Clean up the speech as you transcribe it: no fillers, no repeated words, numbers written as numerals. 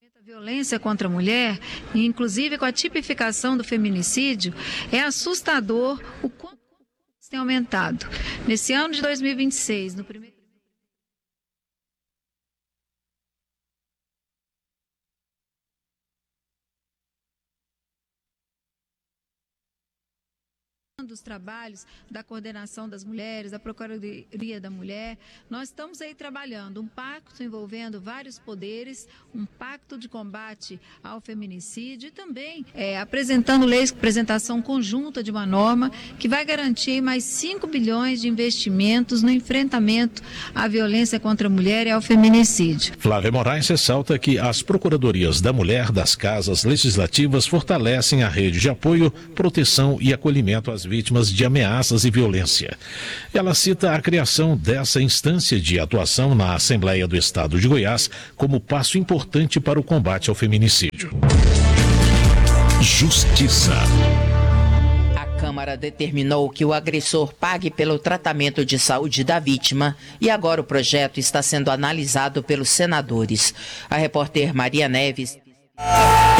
A violência contra a mulher, inclusive com a tipificação do feminicídio, é assustador o quanto tem aumentado. Nesse ano de 2026, no primeiro dos trabalhos da coordenação das mulheres, da Procuradoria da Mulher, nós estamos aí trabalhando um pacto envolvendo vários poderes, um pacto de combate ao feminicídio e também apresentando leis, apresentação conjunta de uma norma que vai garantir mais 5 bilhões de investimentos no enfrentamento à violência contra a mulher e ao feminicídio. Flávia Moraes ressalta que as Procuradorias da Mulher das Casas Legislativas fortalecem a rede de apoio, proteção e acolhimento às vítimas de ameaças e violência. Ela cita a criação dessa instância de atuação na Assembleia do Estado de Goiás como passo importante para o combate ao feminicídio. Justiça. A Câmara determinou que o agressor pague pelo tratamento de saúde da vítima e agora o projeto está sendo analisado pelos senadores. A repórter Maria Neves